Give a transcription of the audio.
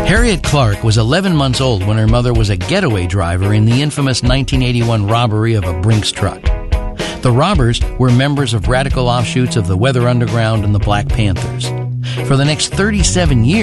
Harriet Clark was 11 months old when her mother was a getaway driver in the infamous 1981 robbery of a Brinks truck. The robbers were members of radical offshoots of the Weather Underground and the Black Panthers. For the next 37 years,